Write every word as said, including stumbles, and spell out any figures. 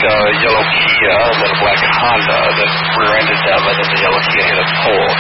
uh, yellow Kia and then a black Honda that rear-ended them, and then the yellow Kia hit a pole.